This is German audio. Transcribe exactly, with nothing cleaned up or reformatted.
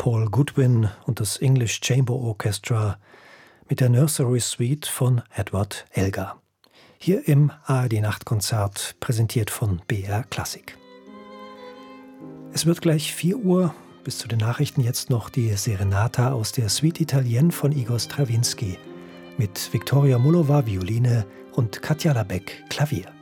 Paul Goodwin und das English Chamber Orchestra mit der Nursery Suite von Edward Elgar. Hier im A R D-Nachtkonzert, präsentiert von B R Klassik. Es wird gleich vier Uhr, bis zu den Nachrichten jetzt noch die Serenata aus der Suite Italienne von Igor Strawinski mit Viktoria Mullova Violine und Katja Labeck Klavier.